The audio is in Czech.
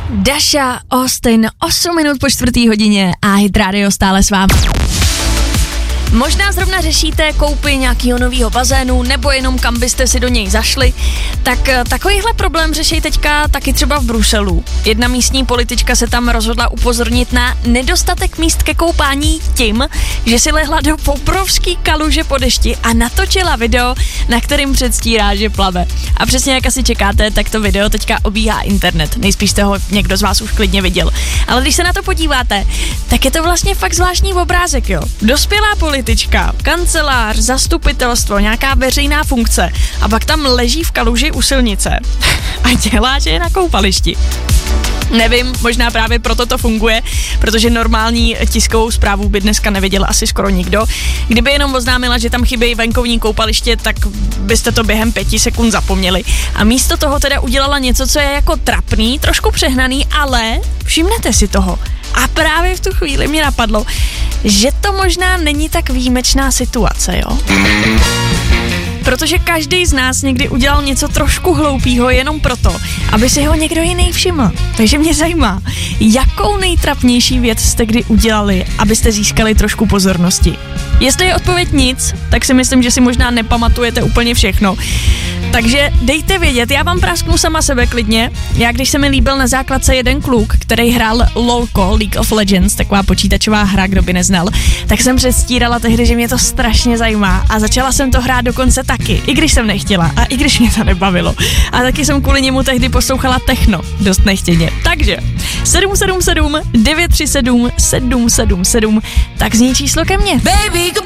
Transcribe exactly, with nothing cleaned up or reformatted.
Dasha Austin, osm minut po čtvrtý hodině a Hit Radio stále s vámi. Možná zrovna řešíte koupy nějakého nového bazénu nebo jenom kam byste si do něj zašli, tak takovýhle problém řeší teďka taky třeba v Bruselu. Jedna místní politička se tam rozhodla upozornit na nedostatek míst ke koupání tím, že si lehla do obrovský kaluže po dešti a natočila video, na kterým předstírá, že plave. A přesně jak asi čekáte, tak to video teďka obíhá internet. Nejspíš jste ho někdo z vás už klidně viděl. Ale když se na to podíváte, tak je to vlastně fakt zvláštní obrázek, jo. Dospělá politička, kancelář, zastupitelstvo, nějaká veřejná funkce a pak tam leží v kaluži u silnice a dělá, že je na koupališti. Nevím, možná právě proto to funguje, protože normální tiskovou zprávu by dneska neviděl asi skoro nikdo. Kdyby jenom oznámila, že tam chybějí venkovní koupaliště, tak byste to během pěti sekund zapomněli. A místo toho teda udělala něco, co je jako trapný, trošku přehnaný, ale všimnete si toho. A právě v tu chvíli mě napadlo, že to možná není tak výjimečná situace, jo? Protože každý z nás někdy udělal něco trošku hloupýho jenom proto, aby si ho někdo jiný všiml. Takže mě zajímá, jakou nejtrapnější věc jste kdy udělali, abyste získali trošku pozornosti. Jestli je odpověď nic, tak si myslím, že si možná nepamatujete úplně všechno. Takže dejte vědět, já vám prasknu sama sebe klidně. Já když se mi líbil na základce jeden kluk, který hrál LOLko, League of Legends, taková počítačová hra, kdo by neznal, tak jsem předstírala tehdy, že mě to strašně zajímá a začala jsem to hrát dokonce taky, i když jsem nechtěla a i když mě to nebavilo. A taky jsem kvůli němu tehdy poslouchala techno, dost nechtěně. Takže sedm sedm sedm devět tři sedm sedm sedm sedm, tak zní číslo ke mně. Baby,